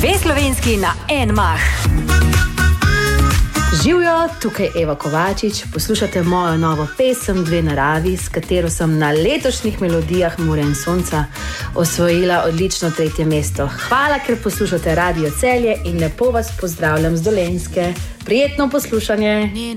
Dve slovenski na en mah. Živjo, tukaj Eva Kovačič, poslušate mojo novo pesem Dve naravi, s katero sem na letošnjih melodijah Morja in sonca osvojila odlično 3. mesto. Hvala, ker poslušate Radio Celje in lepo vas pozdravljam z Dolenjske. Prijetno poslušanje.